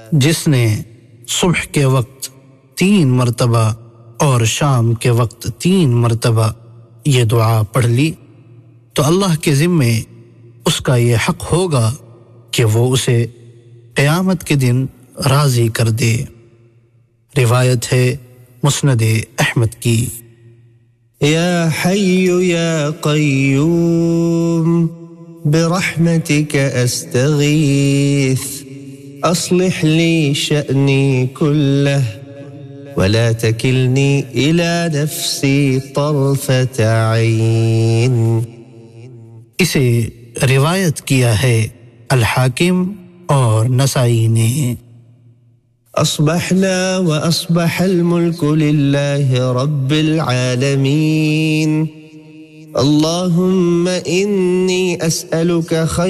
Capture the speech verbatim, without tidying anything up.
जिसने सुबह के वक्त तीन मर्तबा और शाम के वक्त तीन मर्तबा ये दुआ पढ़ ली तो अल्लाह के ज़िम्मे उसका ये हक होगा कि वो उसे क़यामत के दिन राज़ी कर दे। रिवायत है मुस्नद अहमद की। या हय्यु या क़य्यूम बिरहमतिक अस्तगीथ अस्लिह ली शअनी कुल्लह वला तकिलनी इला नफ्सी तरफत ऐन। इसे रिवायत किया है अल हाकिम और नसाई ने। अस्बहना व अस्बहल मुल्कु लिल्लाहि रब्बिल आलमीन। अल्लाहुम्मा इन्नी अस्अलुका